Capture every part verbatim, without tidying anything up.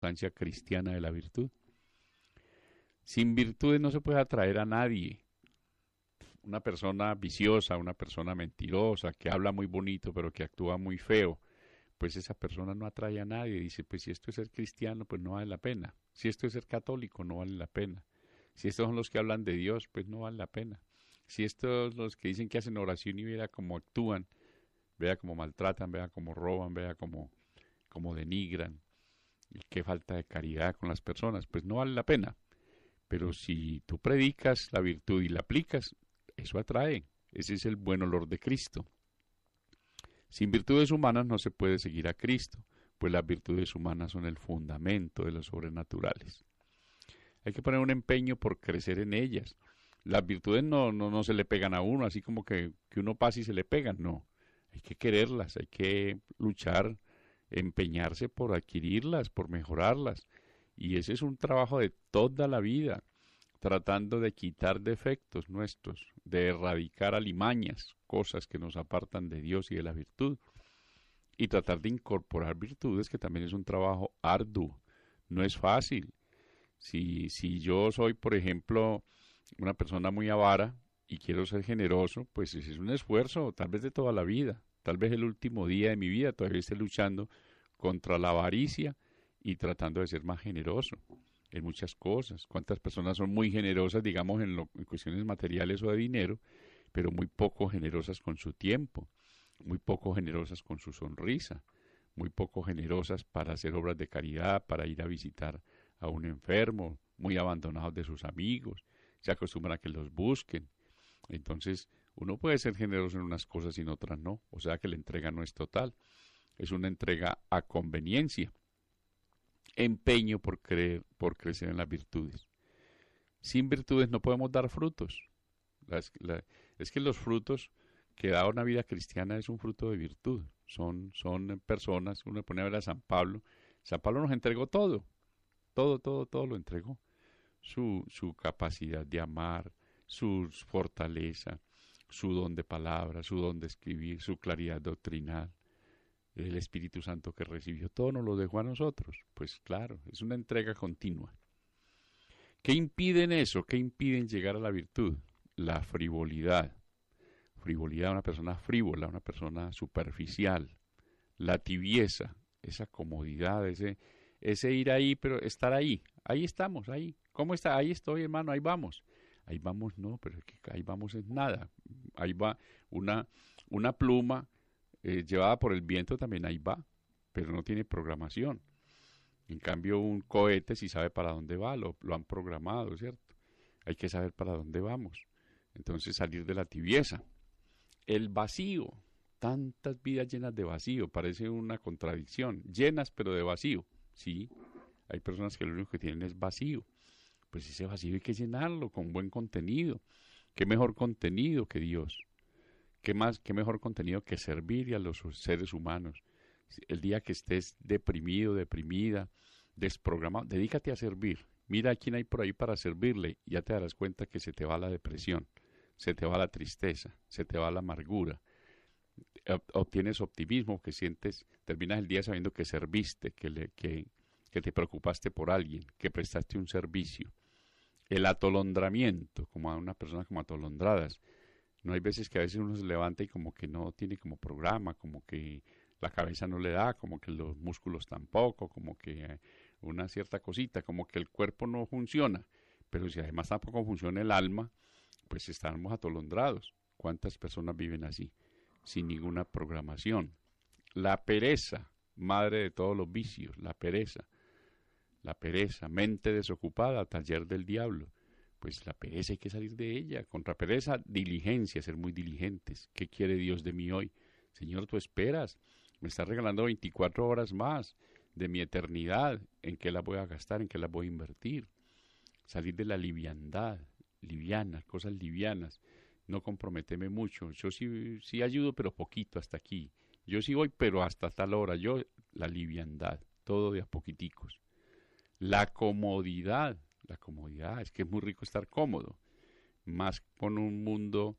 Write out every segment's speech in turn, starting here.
importancia cristiana de la virtud. Sin virtudes no se puede atraer a nadie. Una persona viciosa, una persona mentirosa, que habla muy bonito pero que actúa muy feo, pues esa persona no atrae a nadie. Dice, pues si esto es ser cristiano, pues no vale la pena. Si esto es ser católico, no vale la pena. Si estos son los que hablan de Dios, pues no vale la pena. Si estos los que dicen que hacen oración y vea cómo actúan, vea cómo maltratan, vea cómo roban, vea cómo, cómo denigran, y qué falta de caridad con las personas, pues no vale la pena. Pero si tú predicas la virtud y la aplicas, eso atrae. Ese es el buen olor de Cristo. Sin virtudes humanas no se puede seguir a Cristo, pues las virtudes humanas son el fundamento de los sobrenaturales. Hay que poner un empeño por crecer en ellas. Las virtudes no, no, no se le pegan a uno, así como que, que uno pasa y se le pegan, no. Hay que quererlas, hay que luchar, empeñarse por adquirirlas, por mejorarlas. Y ese es un trabajo de toda la vida, tratando de quitar defectos nuestros, de erradicar alimañas, cosas que nos apartan de Dios y de la virtud, y tratar de incorporar virtudes, que también es un trabajo arduo, no es fácil. Si, si yo soy, por ejemplo, una persona muy avara y quiero ser generoso, pues ese es un esfuerzo, tal vez de toda la vida, tal vez el último día de mi vida todavía esté luchando contra la avaricia y tratando de ser más generoso en muchas cosas. ¿Cuántas personas son muy generosas, digamos, en, lo, en cuestiones materiales o de dinero, pero muy poco generosas con su tiempo, muy poco generosas con su sonrisa, muy poco generosas para hacer obras de caridad, para ir a visitar a un enfermo, muy abandonados de sus amigos, se acostumbran a que los busquen? Entonces, uno puede ser generoso en unas cosas y en otras no, o sea que la entrega no es total, es una entrega a conveniencia. Empeño por creer, por crecer en las virtudes. Sin virtudes no podemos dar frutos. Las, la, es que los frutos que da una vida cristiana es un fruto de virtud. Son, son personas, uno pone a ver a San Pablo. San Pablo nos entregó todo, todo, todo, todo lo entregó. Su, su capacidad de amar, su fortaleza, su don de palabra, su don de escribir, su claridad doctrinal, el Espíritu Santo que recibió, todo nos lo dejó a nosotros. Pues claro, es una entrega continua. ¿Qué impiden eso? ¿Qué impiden llegar a la virtud? La frivolidad. Frivolidad, una persona frívola, una persona superficial. La tibieza, esa comodidad, ese, ese ir ahí, pero estar ahí. Ahí estamos, ahí. ¿Cómo está? Ahí estoy, hermano, ahí vamos. Ahí vamos, no, pero es que ahí vamos es nada. Ahí va una, una pluma eh, llevada por el viento, también ahí va, pero no tiene programación. En cambio, un cohete sí sabe para dónde va, lo, lo han programado, ¿cierto? Hay que saber para dónde vamos. Entonces, salir de la tibieza. El vacío, tantas vidas llenas de vacío, parece una contradicción. Llenas, pero de vacío. Sí, hay personas que lo único que tienen es vacío. Pues ese vacío hay que llenarlo con buen contenido. ¿Qué mejor contenido que Dios? ¿Qué más, qué mejor contenido que servir a los seres humanos? El día que estés deprimido, deprimida, desprogramado, dedícate a servir. Mira a quién hay por ahí para servirle y ya te darás cuenta que se te va la depresión, se te va la tristeza, se te va la amargura. Obtienes optimismo, que sientes, terminas el día sabiendo que serviste, que, le, que, que te preocupaste por alguien, que prestaste un servicio. El atolondramiento, como a una persona como atolondradas. No hay veces que a veces uno se levanta y como que no tiene como programa, como que la cabeza no le da, como que los músculos tampoco, como que una cierta cosita, como que el cuerpo no funciona. Pero si además tampoco funciona el alma, pues estamos atolondrados. ¿Cuántas personas viven así? Sin ninguna programación. La pereza, madre de todos los vicios, la pereza. La pereza, mente desocupada, taller del diablo. Pues la pereza hay que salir de ella. Contra pereza, diligencia, ser muy diligentes. ¿Qué quiere Dios de mí hoy? Señor, tú esperas. Me estás regalando veinticuatro horas más de mi eternidad. ¿En qué las voy a gastar? ¿En qué las voy a invertir? Salir de la liviandad, liviana, cosas livianas. No comprometeme mucho. Yo sí, sí ayudo, pero poquito hasta aquí. Yo sí voy, pero hasta tal hora. Yo, la liviandad, todo de a poquiticos. La comodidad, la comodidad, es que es muy rico estar cómodo, más con un mundo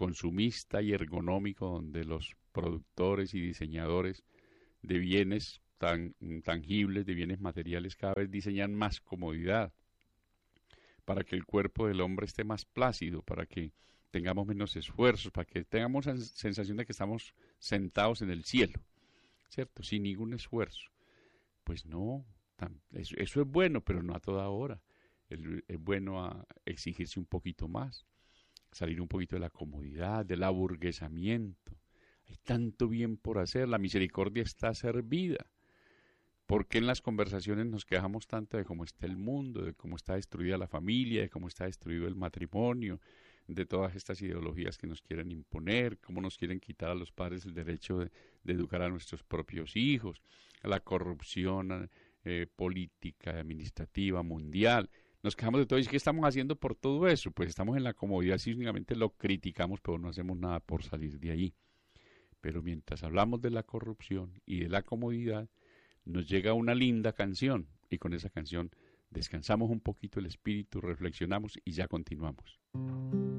consumista y ergonómico donde los productores y diseñadores de bienes tan tangibles, de bienes materiales, cada vez diseñan más comodidad para que el cuerpo del hombre esté más plácido, para que tengamos menos esfuerzos, para que tengamos la sensación de que estamos sentados en el cielo, ¿cierto? Sin ningún esfuerzo. Pues no, tan, eso, eso es bueno, pero no a toda hora. Es, es bueno a exigirse un poquito más, salir un poquito de la comodidad, del aburguesamiento. Hay tanto bien por hacer, la misericordia está servida. ¿Por qué en las conversaciones nos quejamos tanto de cómo está el mundo, de cómo está destruida la familia, de cómo está destruido el matrimonio, de todas estas ideologías que nos quieren imponer, cómo nos quieren quitar a los padres el derecho de, de educar a nuestros propios hijos, a la corrupción eh, política, administrativa, mundial? Nos quejamos de todo. ¿Y qué estamos haciendo por todo eso? Pues estamos en la comodidad, si únicamente lo criticamos, pero no hacemos nada por salir de ahí. Pero mientras hablamos de la corrupción y de la comodidad, nos llega una linda canción, y con esa canción descansamos un poquito el espíritu, reflexionamos y ya continuamos.